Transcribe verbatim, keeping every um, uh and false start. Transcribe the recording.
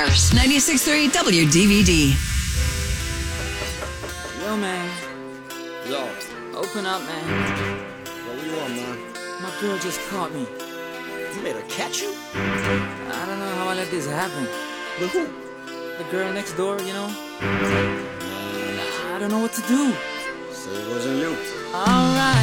Force, ninety-six point three W D V D. Yo, man. Yo, Open up, man. what do you want, man? My girl just caught me. You made her catch you? I don't know how I let this happen. With who? The girl next door, you know? I don't know what to do. Say it wasn't you. Alright.